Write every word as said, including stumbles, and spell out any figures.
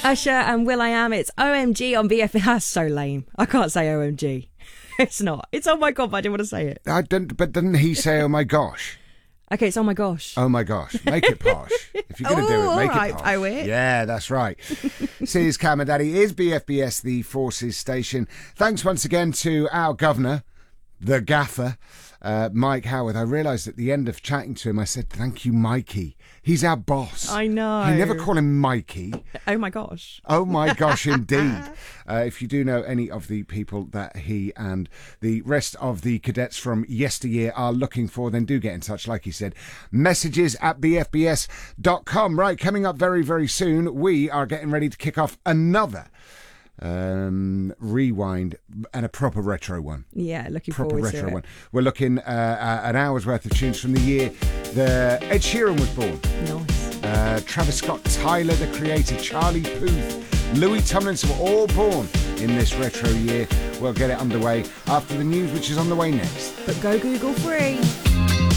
Usher and will.i.am. It's O M G on B F B S. That's so lame. I can't say O M G. It's not. It's oh my God, but I didn't want to say it. I don't, but didn't he say, oh my gosh? Okay, it's oh my gosh. Oh my gosh. Make it posh. If you're going to do Oh, it, make all right, it posh. I will. Yeah, that's right. Sears Cam and Daddy is B F B S, the Forces station. Thanks once again to our governor, the gaffer, uh, Mike Howard. I realised at the end of chatting to him, I said, thank you, Mikey. He's our boss. I know. I never call him Mikey. Oh my gosh. Oh my gosh, indeed. Uh, if you do know any of the people that he and the rest of the cadets from yesteryear are looking for, then do get in touch. Like he said, messages at b f b s dot com. Right, coming up very, very soon, we are getting ready to kick off another um rewind and a proper retro one. Yeah, looking proper forward retro to it. one. We're looking uh, at an hour's worth of tunes from the year the Ed Sheeran was born. Nice. Uh, Travis Scott, Tyler the Creator, Charlie Puth, Louis Tomlinson were all born in this retro year. We'll get it underway after the news, which is on the way next. But go Google free.